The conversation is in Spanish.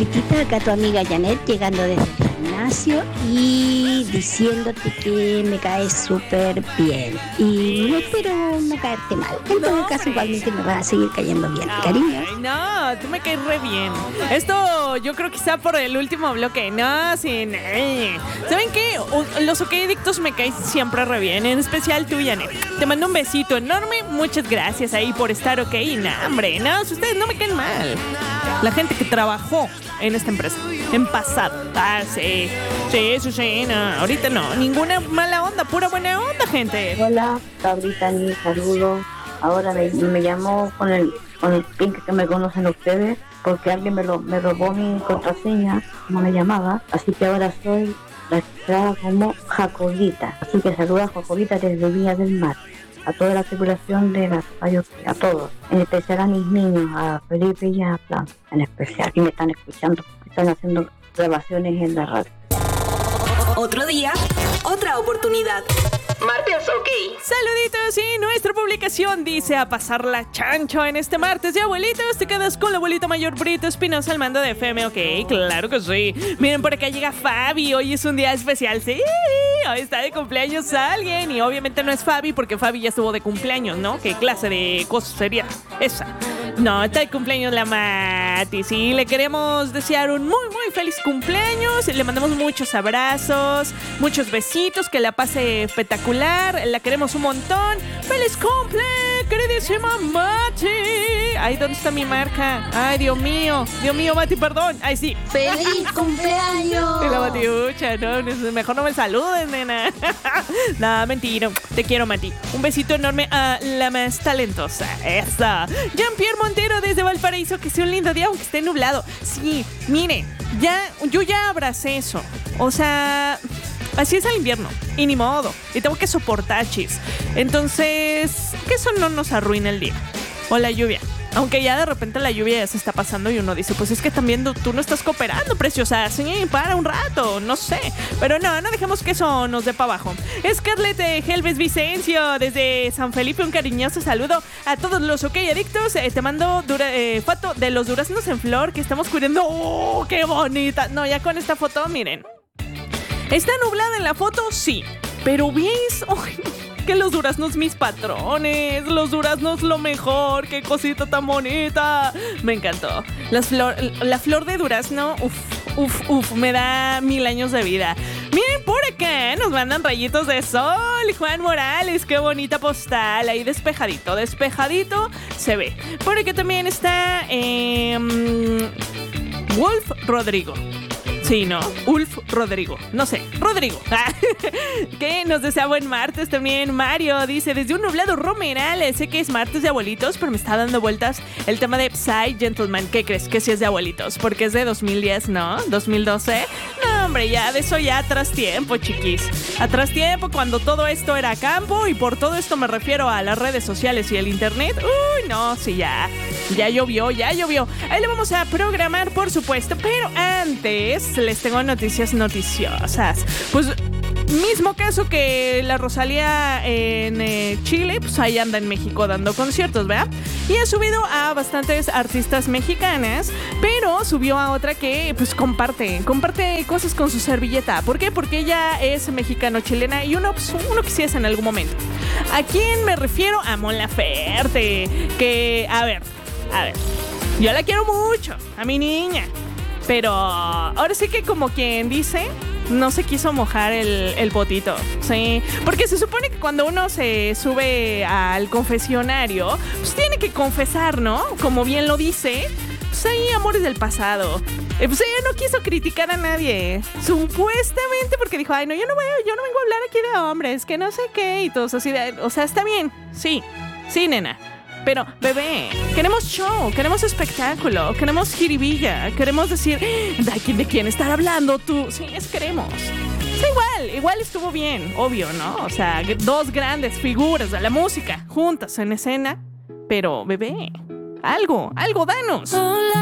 Lupitita, acá tu amiga Janet, llegando desde el gimnasio y diciéndote que me caes súper bien. Y no espero no caerte mal. En todo caso, igualmente me vas a seguir cayendo bien. Cariño. Ay, no, tú me caes re bien. Esto yo creo que está por el último bloque. No, sin. ¿Saben qué? Los okadictos me caen siempre re bien. En especial tú, Janet. Te mando un besito enorme. Muchas gracias ahí por estar ok. No, hombre, no, si ustedes no me caen mal. La gente que trabajó en esta empresa en pasado. Ah, sí. Sí, eso sí, no. Ahorita no. Ninguna mala onda, pura buena onda, gente. Hola, Sabrita, ni saludo. Ahora me llamó con el pin que me conocen ustedes, porque alguien me robó mi contraseña, como me llamaba. Así que ahora soy registrada como Jacobita. Así que saluda a Jacobita desde Villa del Mar. A toda la tripulación de la radio, a todos, en especial a mis niños, a Felipe y a Plan, en especial, que me están escuchando, están haciendo grabaciones en la radio. Otro día, otra oportunidad. Martes, ok. Saluditos y nuestra publicación dice a pasar la chancho en este martes de abuelitos. Te quedas con la abuelita mayor Brito Espinosa al mando de FM, ok, claro que sí. Miren, por acá llega Fabi, hoy es un día especial, sí. Hoy está de cumpleaños alguien y obviamente no es Fabi porque Fabi ya estuvo de cumpleaños, ¿no? ¿Qué clase de cosa sería esa? No, está de cumpleaños la Mati, sí. Le queremos desear un muy, muy feliz cumpleaños. Le mandamos muchos abrazos, muchos besitos, que la pase espectacular. La queremos un montón. ¡Feliz cumple, queridísima Mati! Ay, ¿dónde está mi marca? Ay, Dios mío, Mati, perdón. Ay, sí. ¡Feliz cumpleaños! La Matiucha, no, mejor no me saludes, nena. No, mentira. Te quiero, Mati. Un besito enorme a la más talentosa. Esa. Jean-Pierre Montero desde Valparaíso, que sea un lindo día, aunque esté nublado. Sí, mire, yo ya abracé eso. O sea, así es el invierno. Y ni modo. Y tengo que soportar, chis. Entonces, que eso no nos arruine el día. O la lluvia. Aunque ya de repente la lluvia ya se está pasando y uno dice, pues es que también tú no estás cooperando, preciosa. Sí, para un rato, no sé. Pero no dejemos que eso nos dé para abajo. Scarlett Helves Vicencio, desde San Felipe, un cariñoso saludo a todos los ok adictos. Te mando foto de los duraznos en flor que estamos cuidando. ¡Oh, qué bonita! No, ya con esta foto, miren. ¿Está nublada en la foto? Sí. Pero ¿ves? ¡Oh, que los duraznos mis patrones! Los duraznos lo mejor. ¡Qué cosita tan bonita! Me encantó. La flor de durazno, uf, me da 1000 años de vida. Miren por acá, nos mandan rayitos de sol. Juan Morales, qué bonita postal. Ahí despejadito se ve. Por acá también está Wolf Rodrigo. Sí, ¿no? Ulf Rodrigo. No sé, Rodrigo. Que nos desea buen martes también. Mario dice, desde un nublado Romeral, sé que es martes de abuelitos, pero me está dando vueltas el tema de Psy Gentleman. ¿Qué crees? Que sí es de abuelitos, porque es de 2010, ¿no? 2012. No, hombre, ya de eso ya atrás tiempo, chiquis. Atrás tiempo, cuando todo esto era campo, y por todo esto me refiero a las redes sociales y el internet. Uy, no, sí, ya llovió. Ahí lo vamos a programar, por supuesto, pero antes les tengo noticias noticiosas. Pues mismo caso que la Rosalía en Chile, pues ahí anda en México dando conciertos, ¿verdad? Y ha subido a bastantes artistas mexicanas, pero subió a otra que pues comparte cosas con su servilleta. ¿Por qué? Porque ella es mexicano-chilena y uno quisiese en algún momento. ¿A quién me refiero? A Mon Laferte, que, a ver, yo la quiero mucho, a mi niña. Pero ahora sí que, como quien dice, no se quiso mojar el potito, ¿sí? Porque se supone que cuando uno se sube al confesionario, pues tiene que confesar, ¿no? Como bien lo dice, pues hay amores del pasado. Pues ella no quiso criticar a nadie, supuestamente, porque dijo, ay, no, yo no vengo a hablar aquí de hombres, que no sé qué, y todos así de, o sea, está bien, sí, nena. Pero, bebé, queremos show, queremos espectáculo, queremos jiribilla, queremos decir, ¿de quién estar hablando tú? Sí, queremos. Sí, igual estuvo bien, obvio, ¿no? O sea, dos grandes figuras de la música juntas en escena. Pero, bebé, algo, danos. Hola.